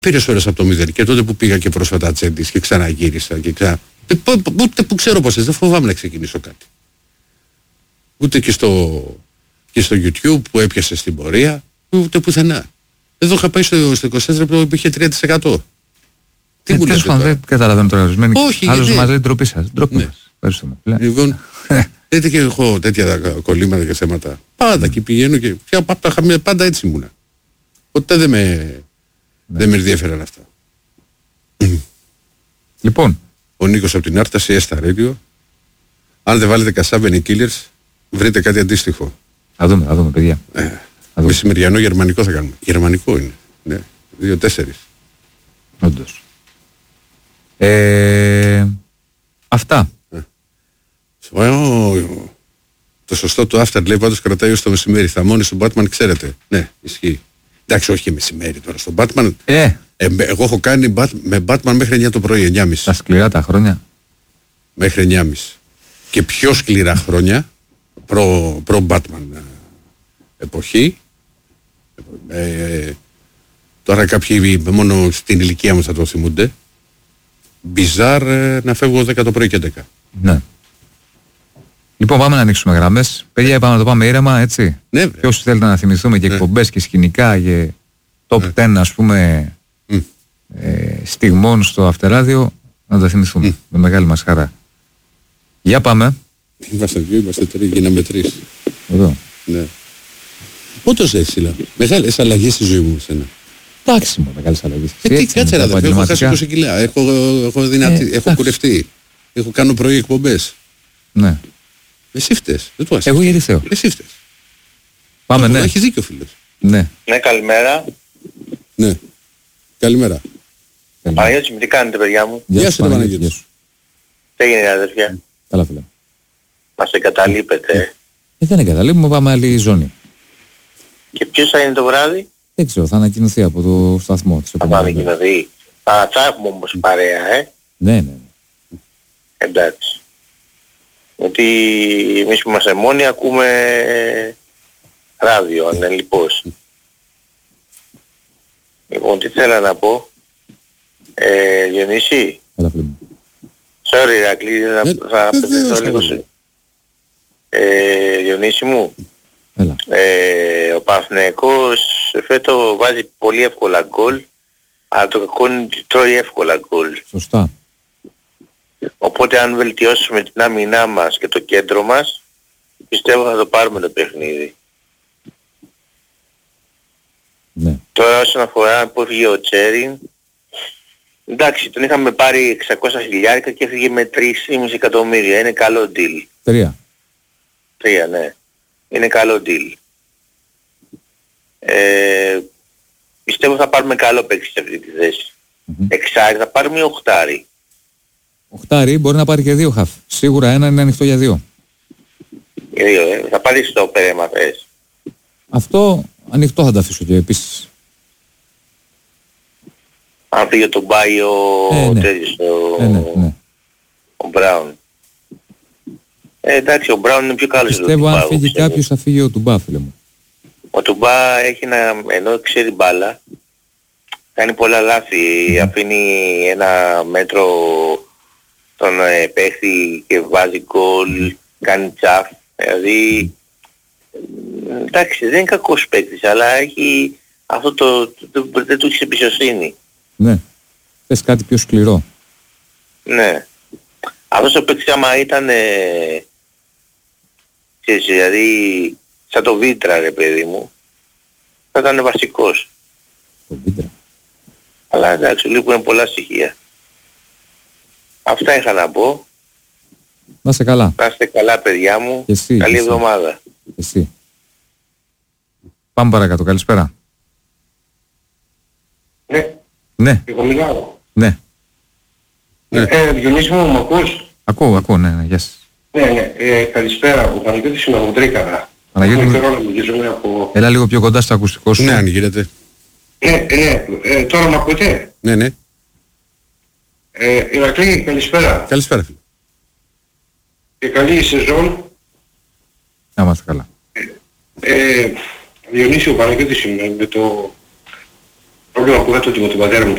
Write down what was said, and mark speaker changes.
Speaker 1: Πήρες ώρες από το 0 και τότε που πήγα και πρόσφατα Τσέντης και ξαναγύρισα και ούτε που ξέρω πως δεν φοβάμαι να ξεκινήσω κάτι. Ούτε και στο YouTube που έπιασε στην πορεία, ούτε πουθενά. Εδώ είχα πάει στο 24 που υπήρχε 3%. Τι μου λέτε τώρα?
Speaker 2: Δεν καταλαβαίνω τώρα ορισμένοι.
Speaker 1: Όχι,
Speaker 2: άλλος
Speaker 1: γιατί...
Speaker 2: μας λέει ντροπή σας. Ντροπή
Speaker 1: Ναι.
Speaker 2: μας. Ευχαριστούμε.
Speaker 1: Λοιπόν, έτσι και έχω τέτοια κολλήματα και θέματα. Πάντα και πηγαίνω και πάντα έτσι ήμουνα. Ποτέ δεν με ενδιαφέραν αυτά.
Speaker 2: Λοιπόν.
Speaker 1: Ο Νίκος από την Άρταση, Έστα Radio. Αν δεν βάλετε Κασάβενι Killers, βρείτε κάτι αντίστοιχο.
Speaker 2: Θα δούμε, παιδιά.
Speaker 1: Μεσημεριανό γερμανικό θα κάνουμε. Γερμανικό είναι. Ναι. 2-4.
Speaker 2: Όντως. Αυτά.
Speaker 1: Το σωστό του after λέει πάντως κρατάει ως το μεσημέρι. Θα μόνοι στον Batman ξέρετε. Ναι, ισχύει. Εντάξει, όχι και μεσημέρι τώρα. Στον Batman. Εγώ έχω κάνει με Batman μέχρι 9 το πρωί, 9.30.
Speaker 2: Τα σκληρά τα χρόνια.
Speaker 1: Μέχρι 9.30. Και πιο σκληρά χρόνια προ-Batman εποχή. Τώρα κάποιοι μόνο στην ηλικία μου θα το θυμούνται. Μπιζάρ να φεύγω 10 το πρωί και 10.
Speaker 2: Ναι. Λοιπόν, πάμε να ανοίξουμε γραμμές. Παιδιά, πάμε να το πάμε ήρεμα, έτσι.
Speaker 1: Ναι,
Speaker 2: και όσοι θέλετε να θυμηθούμε και εκπομπές και σκηνικά και top 10, ας πούμε, στιγμών στο Αυτεράδιο, να τα θυμηθούμε με μεγάλη μας χαρά. Για πάμε.
Speaker 1: Είμαστε 2, είμαστε 3, γίναμε 3.
Speaker 2: Εδώ.
Speaker 1: Ναι. Όντως έτσι, μεγάλες αλλαγές στη ζωή μου εσένα.
Speaker 2: Εντάξει μου, μεγάλες αλλαγές.
Speaker 1: Τι κάτσε ρε αδερφέ, έχω χάσει 20 κιλά, έχω κουρευτεί, έχω κάνω πρωί εκπομπές.
Speaker 2: Ναι.
Speaker 1: Εσύ φταίς, δεν το άσχεσαι.
Speaker 2: Εγώ γιατί θέλω.
Speaker 1: Εσύ φταίς.
Speaker 2: Πάμε, ναι.
Speaker 1: Έχεις δίκιο φίλος.
Speaker 2: Ναι.
Speaker 3: Ναι, καλημέρα.
Speaker 1: Ναι. Καλημέρα.
Speaker 3: Παναγιώτη, τι κάνετε παιδιά μου?
Speaker 1: Γεια σου Παναγιώτη.
Speaker 3: Τι έγινε αδερφιά?
Speaker 2: Καλά φίλε.
Speaker 3: Μας εγκαταλείπετε.
Speaker 2: Δεν εγκαταλείπουμε, πάμε άλλη ζώνη.
Speaker 3: Και ποιος θα είναι το βράδυ?
Speaker 2: Δεν ξέρω, θα ανακοινωθεί από το σταθμό.
Speaker 3: Θα ανακοινωθεί. Θα έχουμε όμως παρέα,
Speaker 2: Ναι.
Speaker 3: Εντάξει. Γιατί εμείς που είμαστε μόνοι ακούμε ράδιο, ανελιπώς. Λοιπόν, τι θέλω να πω. Διονύση.
Speaker 2: Έλα φίλε μου.
Speaker 3: Sorry Ηρακλή, θα απευθυνθώ λίγο σε... Διονύση μου.
Speaker 2: Έλα.
Speaker 3: Ο Παναθηναϊκός φέτο βάζει πολύ εύκολα γκολ, αλλά το κακό είναι ότι τρώει εύκολα γκολ.
Speaker 2: Σωστά.
Speaker 3: Οπότε αν βελτιώσουμε την άμυνά μας και το κέντρο μας, πιστεύω θα το πάρουμε το παιχνίδι.
Speaker 2: Ναι.
Speaker 3: Τώρα όσον αφορά που έφυγε ο Τσέριν, εντάξει, τον είχαμε πάρει 600 χιλιάρικα και έφυγε με 3,5 εκατομμύρια. Είναι καλό deal.
Speaker 2: 3,
Speaker 3: ναι. Είναι καλό deal. Πιστεύω θα πάρουμε καλό παίκτη σε αυτή τη θέση. Εξάρι θα πάρουμε ή οχτάρι?
Speaker 2: Οχτάρι μπορεί να πάρει και 2 χαφ. Σίγουρα ένα είναι ανοιχτό για 2.
Speaker 3: Για 2, θα πάρει στο πέραιμα θες.
Speaker 2: Αυτό ανοιχτό θα τα αφήσω και επίσης.
Speaker 3: Αν φύγει τον Μπάι ο Μπράουν. Εντάξει, ο Μπράουν είναι πιο καλός.
Speaker 2: Πιστεύω αν φύγει κάποιος θα φύγει ο Τουμπά, φίλε μου.
Speaker 3: Ο Τουμπά έχει ενώ ξέρει μπάλα, κάνει πολλά λάθη. Αφήνει ένα μέτρο τον παίχτη και βάζει γκολ, κάνει τσαφ. Δηλαδή, εντάξει, δεν είναι κακός παίκτης, αλλά έχει αυτό δεν του έχει εμπιστοσύνη.
Speaker 2: Ναι. Θες κάτι πιο σκληρό.
Speaker 3: Ναι. Αυτός ο παίκτης άμα ήταν, δηλαδή, σαν το Βίτρα ρε παιδί μου, θα ήταν βασικός.
Speaker 2: Το Βίτρα.
Speaker 3: Αλλά εντάξει, λείπουν πολλά στοιχεία. Αυτά είχα να πω.
Speaker 2: Να είστε καλά.
Speaker 3: Να είστε καλά παιδιά μου.
Speaker 2: Και εσύ,
Speaker 3: καλή
Speaker 2: και εσύ.
Speaker 3: εβδομάδα.
Speaker 2: Εσύ. Πάμε παρακάτω. Καλησπέρα.
Speaker 4: Ναι.
Speaker 2: Ναι.
Speaker 4: Εγώ μιλάω.
Speaker 2: Ναι.
Speaker 4: Διονύση μου, μ' ακούς?
Speaker 2: Ακούω, ναι, γεια σας.
Speaker 4: Ναι, καλησπέρα. Ο Παναγιώτης είμαι από Τρίκαρα.
Speaker 2: Παναγιώτη,
Speaker 4: Θέλω να μιλήσουμε από...
Speaker 2: έλα λίγο πιο κοντά στο ακουστικό σου.
Speaker 1: Ναι, αν γίνεται.
Speaker 4: Ναι, τώρα μ' ακούτε?
Speaker 1: Ναι.
Speaker 4: Ηρακλή, καλησπέρα.
Speaker 1: Καλησπέρα φίλε.
Speaker 4: Και καλή σεζόν.
Speaker 2: Να είμαστε καλά.
Speaker 4: Διονύση, ο Παναγιώτης είμαι με το πρόβλημα που είχα τότε με τον πατέρα μου